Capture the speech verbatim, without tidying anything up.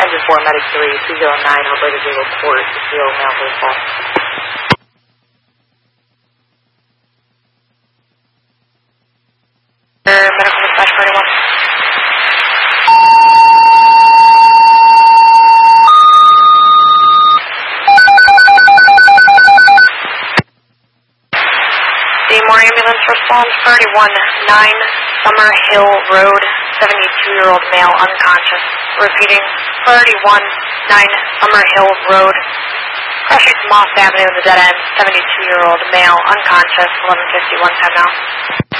Engine four, Medic three, two zero nine, operator zero report, zero male baseball. Medical dispatch party one. Seymour ambulance response, thirty-one nine Summer Hill Road, seventy-two-year-old male unconscious. Repeating, thirty-one nine Summer Hill Road, crossing Moss Avenue in the dead end, seventy-two-year-old male unconscious, eleven fifty-one time now.